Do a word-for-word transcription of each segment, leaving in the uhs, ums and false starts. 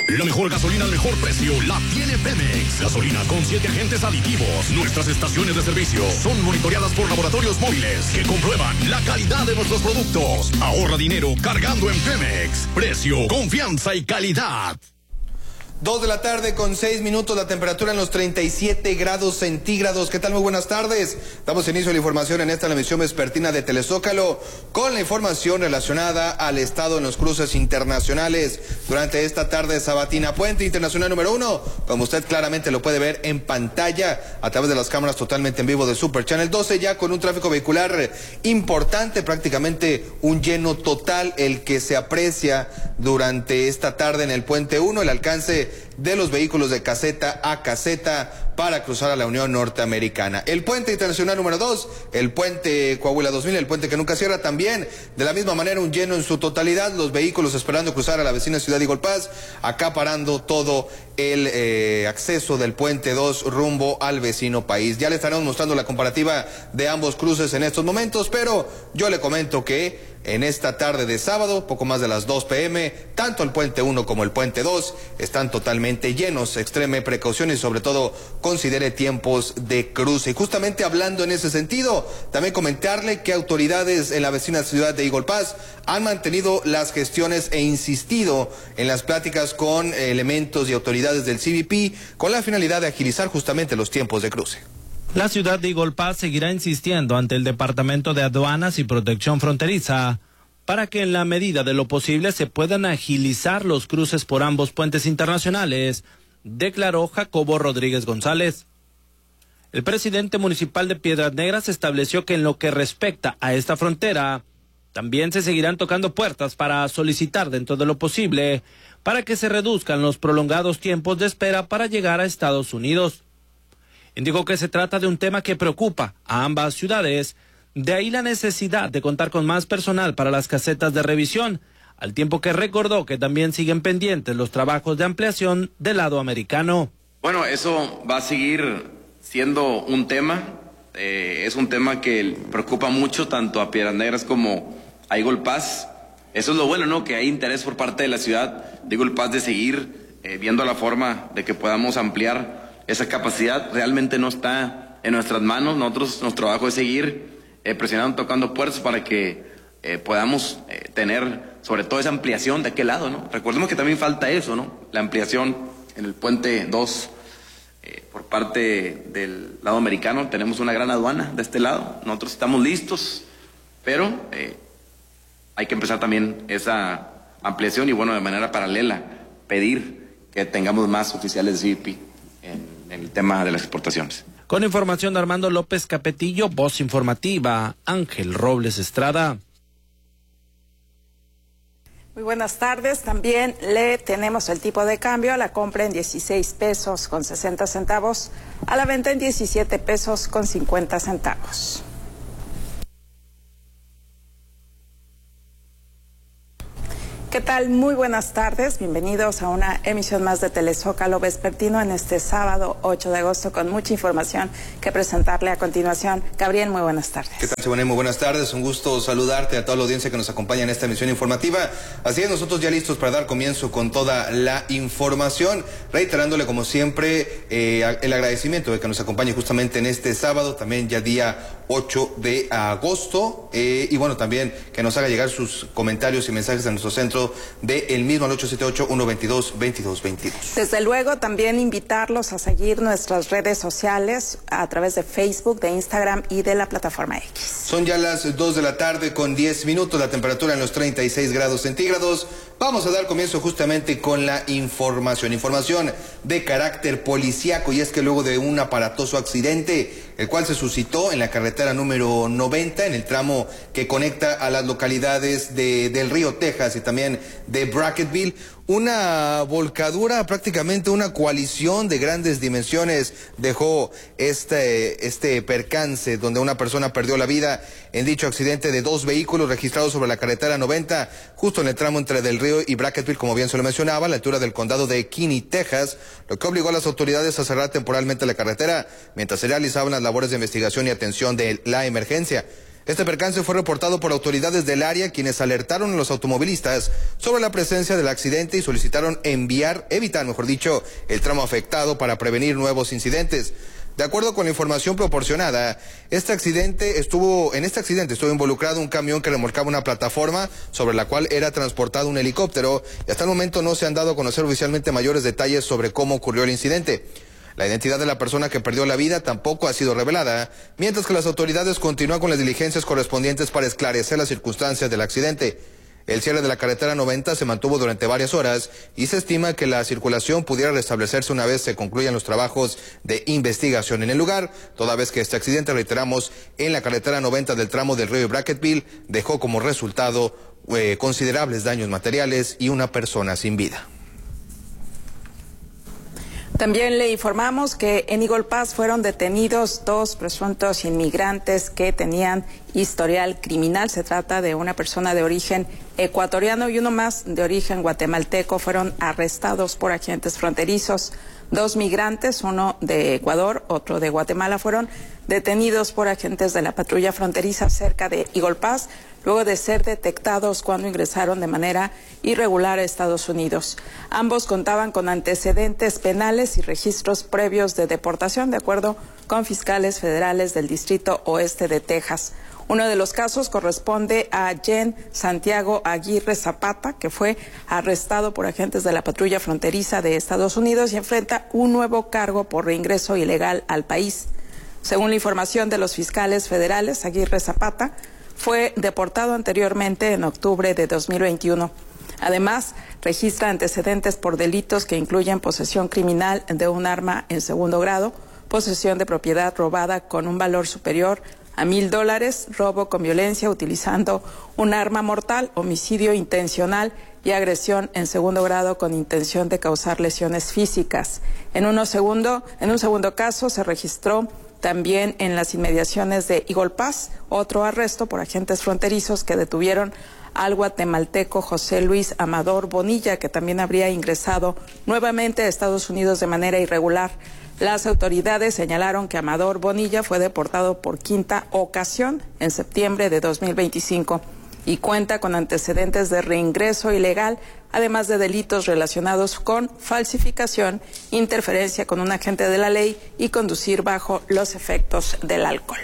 La mejor gasolina al mejor precio la tiene Pemex. Gasolina con siete agentes aditivos. Nuestras estaciones de servicio son monitoreadas por laboratorios móviles que comprueban la calidad de nuestros productos. Ahorra dinero cargando en Pemex. Precio, confianza y calidad. Dos de la tarde con seis minutos, la temperatura en los treinta y siete grados centígrados. ¿Qué tal? Muy buenas tardes. Damos inicio a la información en esta la emisión vespertina de Telezócalo con la información relacionada al estado en los cruces internacionales. Durante esta tarde sabatina, puente internacional número uno, como usted claramente lo puede ver en pantalla a través de las cámaras totalmente en vivo de Super Channel doce, ya con un tráfico vehicular importante, prácticamente un lleno total el que se aprecia durante esta tarde en el puente uno, el alcance de los vehículos de caseta a caseta para cruzar a la Unión Norteamericana. El puente internacional número dos, el puente Coahuila dos mil, el puente que nunca cierra, también de la misma manera un lleno en su totalidad, los vehículos esperando cruzar a la vecina ciudad de Eagle Pass, acaparando todo el eh, acceso del puente dos rumbo al vecino país. Ya le estaremos mostrando la comparativa de ambos cruces en estos momentos, pero yo le comento que en esta tarde de sábado, poco más de las dos pe eme, tanto el puente uno como el puente dos están totalmente llenos. Extreme precaución y sobre todo considere tiempos de cruce. Y justamente hablando en ese sentido, también comentarle que autoridades en la vecina ciudad de Eagle Pass han mantenido las gestiones e insistido en las pláticas con elementos y autoridades del ce be pe con la finalidad de agilizar justamente los tiempos de cruce. La ciudad de Eagle Pass seguirá insistiendo ante el Departamento de Aduanas y Protección Fronteriza para que en la medida de lo posible se puedan agilizar los cruces por ambos puentes internacionales, declaró Jacobo Rodríguez González. El presidente municipal de Piedras Negras estableció que en lo que respecta a esta frontera, también se seguirán tocando puertas para solicitar dentro de lo posible para que se reduzcan los prolongados tiempos de espera para llegar a Estados Unidos. Indicó que se trata de un tema que preocupa a ambas ciudades, de ahí la necesidad de contar con más personal para las casetas de revisión, al tiempo que recordó que también siguen pendientes los trabajos de ampliación del lado americano. Bueno, eso va a seguir siendo un tema, eh, es un tema que preocupa mucho tanto a Piedras Negras como a Eagle Pass. Eso es lo bueno, ¿no? Que hay interés por parte de la ciudad de Eagle Pass de seguir eh, viendo la forma de que podamos ampliar esa capacidad. Realmente no está en nuestras manos. Nosotros, nuestro trabajo es seguir eh, presionando, tocando puertas para que eh, podamos eh, tener sobre todo esa ampliación de aquel lado, ¿no? Recordemos que también falta eso, ¿no? La ampliación en el puente dos eh, por parte del lado americano. Tenemos una gran aduana de este lado. Nosotros estamos listos, pero eh, hay que empezar también esa ampliación y, bueno, de manera paralela, pedir que tengamos más oficiales de ce be pe en en el tema de las exportaciones. Con información de Armando López Capetillo, voz informativa, Ángel Robles Estrada. Muy buenas tardes. También le tenemos el tipo de cambio: a la compra en dieciséis pesos con sesenta centavos, a la venta en diecisiete pesos con cincuenta centavos. ¿Qué tal? Muy buenas tardes. Bienvenidos a una emisión más de Telezócalo vespertino en este sábado ocho de agosto con mucha información que presentarle a continuación. Gabriel, muy buenas tardes. ¿Qué tal, Siboney? Muy buenas tardes. Un gusto saludarte a toda la audiencia que nos acompaña en esta emisión informativa. Así es, nosotros ya listos para dar comienzo con toda la información, reiterándole como siempre eh, el agradecimiento de que nos acompañe justamente en este sábado, también ya día ocho de agosto, eh, y bueno, también que nos haga llegar sus comentarios y mensajes a nuestro centro de el mismo al ocho siete ocho, uno dos dos, veintidós veintidós. Desde luego, también invitarlos a seguir nuestras redes sociales a través de Facebook, de Instagram y de la plataforma X. Son ya las dos de la tarde con diez minutos, la temperatura en los treinta y seis grados centígrados. Vamos a dar comienzo justamente con la información, información de carácter policíaco, y es que luego de un aparatoso accidente, el cual se suscitó en la carretera número noventa, en el tramo que conecta a las localidades de Del Río, Texas, y también de Brackettville, una volcadura, prácticamente una coalición de grandes dimensiones dejó este, este percance donde una persona perdió la vida en dicho accidente de dos vehículos registrados sobre la carretera noventa, justo en el tramo entre Del Río y Brackettville, como bien se lo mencionaba, a la altura del condado de Kinney, Texas, lo que obligó a las autoridades a cerrar temporalmente la carretera mientras se realizaban las labores de investigación y atención de la emergencia. Este percance fue reportado por autoridades del área, quienes alertaron a los automovilistas sobre la presencia del accidente y solicitaron enviar, evitar, mejor dicho, el tramo afectado para prevenir nuevos incidentes. De acuerdo con la información proporcionada, este accidente estuvo, en este accidente estuvo involucrado un camión que remolcaba una plataforma sobre la cual era transportado un helicóptero, y hasta el momento no se han dado a conocer oficialmente mayores detalles sobre cómo ocurrió el incidente. La identidad de la persona que perdió la vida tampoco ha sido revelada, mientras que las autoridades continúan con las diligencias correspondientes para esclarecer las circunstancias del accidente. El cierre de la carretera noventa se mantuvo durante varias horas y se estima que la circulación pudiera restablecerse una vez se concluyan los trabajos de investigación en el lugar, toda vez que este accidente, reiteramos, en la carretera noventa del tramo del río Brackettville dejó como resultado eh, considerables daños materiales y una persona sin vida. También le informamos que en Eagle Pass fueron detenidos dos presuntos inmigrantes que tenían historial criminal. Se trata de una persona de origen ecuatoriano y uno más de origen guatemalteco. Fueron arrestados por agentes fronterizos. Dos migrantes, uno de Ecuador, otro de Guatemala, fueron detenidos por agentes de la patrulla fronteriza cerca de Eagle Pass, luego de ser detectados cuando ingresaron de manera irregular a Estados Unidos. Ambos contaban con antecedentes penales y registros previos de deportación, de acuerdo con fiscales federales del Distrito Oeste de Texas. Uno de los casos corresponde a Jen Santiago Aguirre Zapata, que fue arrestado por agentes de la patrulla fronteriza de Estados Unidos y enfrenta un nuevo cargo por reingreso ilegal al país. Según la información de los fiscales federales, Aguirre Zapata fue deportado anteriormente en octubre de dos mil veintiuno. Además, registra antecedentes por delitos que incluyen posesión criminal de un arma en segundo grado, posesión de propiedad robada con un valor superior a mil dólares, robo con violencia utilizando un arma mortal, homicidio intencional y agresión en segundo grado con intención de causar lesiones físicas. En, uno segundo, en un segundo caso se registró también en las inmediaciones de Eagle Pass otro arresto por agentes fronterizos que detuvieron al guatemalteco José Luis Amador Bonilla, que también habría ingresado nuevamente a Estados Unidos de manera irregular. Las autoridades señalaron que Amador Bonilla fue deportado por quinta ocasión en septiembre de dos mil veinticinco y cuenta con antecedentes de reingreso ilegal, además de delitos relacionados con falsificación, interferencia con un agente de la ley y conducir bajo los efectos del alcohol.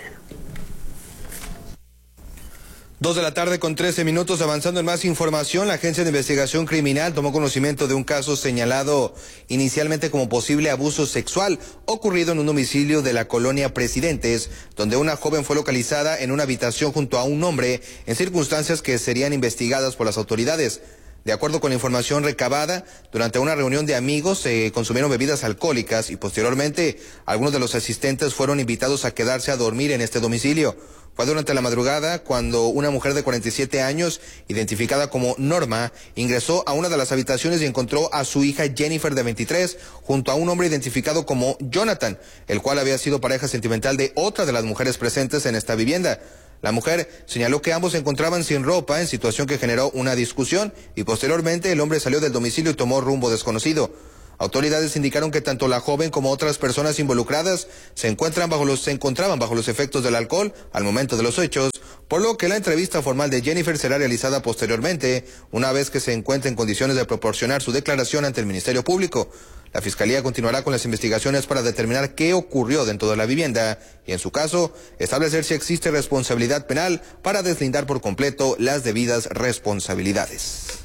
Dos de la tarde con trece minutos, avanzando en más información. La Agencia de Investigación Criminal tomó conocimiento de un caso señalado inicialmente como posible abuso sexual ocurrido en un domicilio de la colonia Presidentes, donde una joven fue localizada en una habitación junto a un hombre en circunstancias que serían investigadas por las autoridades. De acuerdo con la información recabada, durante una reunión de amigos se consumieron bebidas alcohólicas y posteriormente algunos de los asistentes fueron invitados a quedarse a dormir en este domicilio. Fue durante la madrugada cuando una mujer de cuarenta y siete años, identificada como Norma, ingresó a una de las habitaciones y encontró a su hija Jennifer de veintitrés junto a un hombre identificado como Jonathan, el cual había sido pareja sentimental de otra de las mujeres presentes en esta vivienda. La mujer señaló que ambos se encontraban sin ropa, en situación que generó una discusión, y posteriormente el hombre salió del domicilio y tomó rumbo desconocido. Autoridades indicaron que tanto la joven como otras personas involucradas se encuentran bajo los, se encontraban bajo los efectos del alcohol al momento de los hechos, por lo que la entrevista formal de Jennifer será realizada posteriormente, una vez que se encuentre en condiciones de proporcionar su declaración ante el Ministerio Público. La Fiscalía continuará con las investigaciones para determinar qué ocurrió dentro de la vivienda y, en su caso, establecer si existe responsabilidad penal para deslindar por completo las debidas responsabilidades.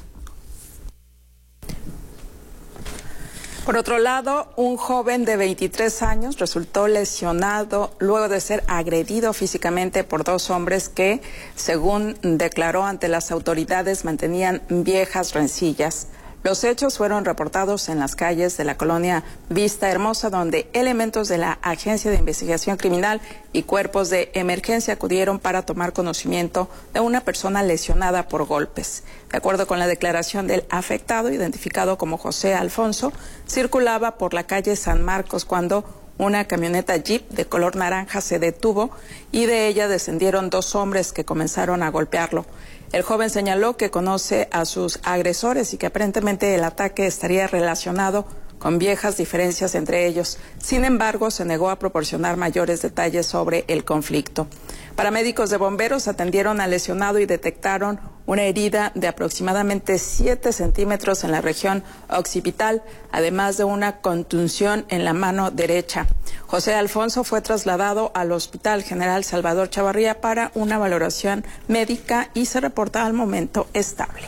Por otro lado, un joven de veintitrés años resultó lesionado luego de ser agredido físicamente por dos hombres que, según declaró ante las autoridades, mantenían viejas rencillas. Los hechos fueron reportados en las calles de la colonia Vista Hermosa, donde elementos de la Agencia de Investigación Criminal y cuerpos de emergencia acudieron para tomar conocimiento de una persona lesionada por golpes. De acuerdo con la declaración del afectado, identificado como José Alfonso, circulaba por la calle San Marcos cuando una camioneta Jeep de color naranja se detuvo y de ella descendieron dos hombres que comenzaron a golpearlo. El joven señaló que conoce a sus agresores y que aparentemente el ataque estaría relacionado con viejas diferencias entre ellos. Sin embargo, se negó a proporcionar mayores detalles sobre el conflicto. Paramédicos de bomberos atendieron al lesionado y detectaron una herida de aproximadamente siete centímetros en la región occipital, además de una contusión en la mano derecha. José Alfonso fue trasladado al Hospital General Salvador Chavarría para una valoración médica y se reporta al momento estable.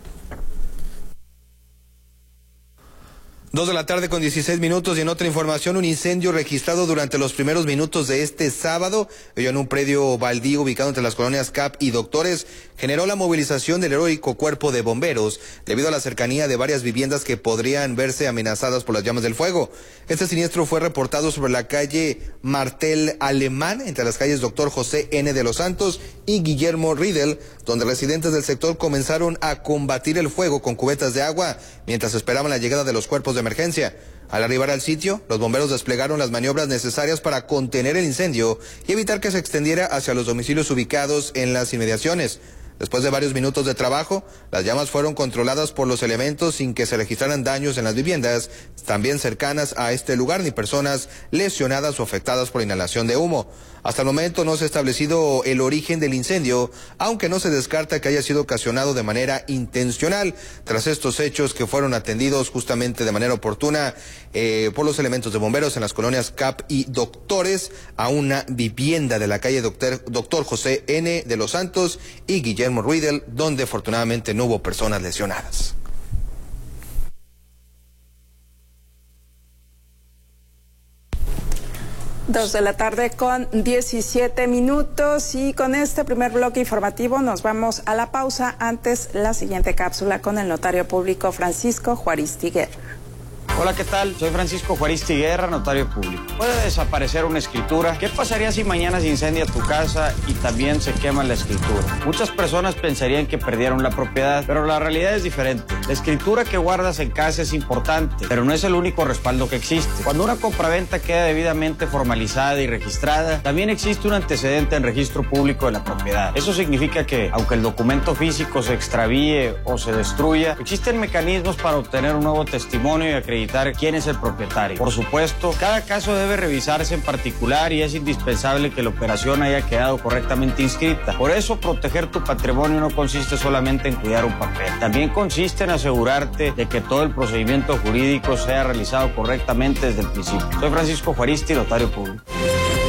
Dos de la tarde con dieciséis minutos y en otra información, un incendio registrado durante los primeros minutos de este sábado, ello en un predio baldío ubicado entre las colonias Cap y Doctores, generó la movilización del heroico cuerpo de bomberos debido a la cercanía de varias viviendas que podrían verse amenazadas por las llamas del fuego. Este siniestro fue reportado sobre la calle Martel Alemán, entre las calles Doctor José N. de los Santos y Guillermo Riedel, donde residentes del sector comenzaron a combatir el fuego con cubetas de agua mientras esperaban la llegada de los cuerpos de emergencia. Al arribar al sitio, los bomberos desplegaron las maniobras necesarias para contener el incendio y evitar que se extendiera hacia los domicilios ubicados en las inmediaciones. Después de varios minutos de trabajo, las llamas fueron controladas por los elementos sin que se registraran daños en las viviendas también cercanas a este lugar, ni personas lesionadas o afectadas por inhalación de humo. Hasta el momento no se ha establecido el origen del incendio, aunque no se descarta que haya sido ocasionado de manera intencional tras estos hechos que fueron atendidos justamente de manera oportuna eh, por los elementos de bomberos en las colonias Cap y Doctores a una vivienda de la calle Doctor, Doctor José N. de los Santos y Guillermo Riedel, donde afortunadamente no hubo personas lesionadas. Dos de la tarde con diecisiete minutos y con este primer bloque informativo nos vamos a la pausa. Antes, la siguiente cápsula con el notario público Francisco Juaristi Guerra. Hola, ¿qué tal? Soy Francisco Juaristi Guerra, notario público. ¿Puede desaparecer una escritura? ¿Qué pasaría si mañana se incendia tu casa y también se quema la escritura? Muchas personas pensarían que perdieron la propiedad, pero la realidad es diferente. La escritura que guardas en casa es importante, pero no es el único respaldo que existe. Cuando una compraventa queda debidamente formalizada y registrada, también existe un antecedente en registro público de la propiedad. Eso significa que, aunque el documento físico se extravíe o se destruya, existen mecanismos para obtener un nuevo testimonio y acreditar quién es el propietario. Por supuesto, cada caso debe revisarse en particular y es indispensable que la operación haya quedado correctamente inscrita. Por eso, proteger tu patrimonio no consiste solamente en cuidar un papel. También consiste en asegurarte de que todo el procedimiento jurídico sea realizado correctamente desde el principio. Soy Francisco Juaristi, notario público.